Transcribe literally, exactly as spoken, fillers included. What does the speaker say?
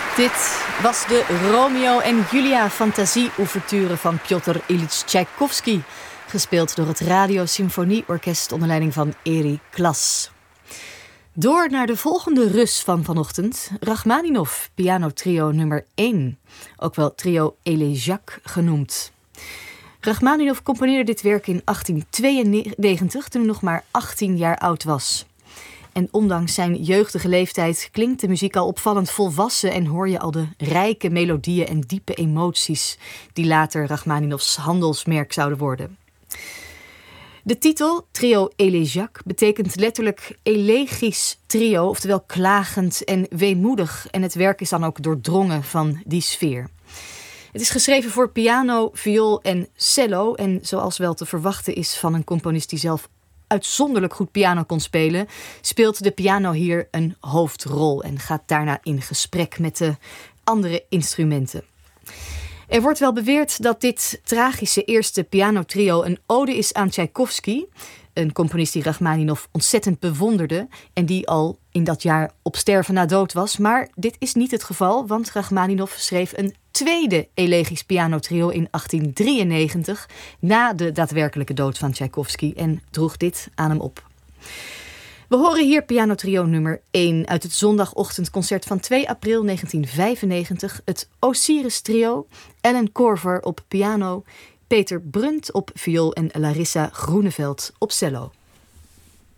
Dit was de Romeo en Julia fantasie-ouverture van Pjotr Ilyich Tchaikovsky, gespeeld door het Radio-Symfonieorkest onder leiding van Erich Klas. Door naar de volgende Rus van vanochtend, Rachmaninov, pianotrio nummer één, ook wel trio Elegiac genoemd. Rachmaninov componeerde dit werk in achttien tweeënnegentig, toen hij nog maar achttien jaar oud was. En ondanks zijn jeugdige leeftijd klinkt de muziek al opvallend volwassen en hoor je al de rijke melodieën en diepe emoties die later Rachmaninovs handelsmerk zouden worden. De titel, Trio Elegiac, betekent letterlijk elegisch trio, oftewel klagend en weemoedig. En het werk is dan ook doordrongen van die sfeer. Het is geschreven voor piano, viool en cello. En zoals wel te verwachten is van een componist die zelf uitzonderlijk goed piano kon spelen, speelt de piano hier een hoofdrol en gaat daarna in gesprek met de andere instrumenten. Er wordt wel beweerd dat dit tragische eerste pianotrio een ode is aan Tchaikovsky, een componist die Rachmaninov ontzettend bewonderde en die al in dat jaar op sterven na dood was. Maar dit is niet het geval, want Rachmaninov schreef een tweede elegisch pianotrio in achttien drieënnegentig, na de daadwerkelijke dood van Tchaikovsky, en droeg dit aan hem op. We horen hier pianotrio nummer één uit het zondagochtendconcert van twee april negentien vijfennegentig. Het Osiris Trio, Ellen Korver op piano, Peter Brunt op viool en Larissa Groeneveld op cello.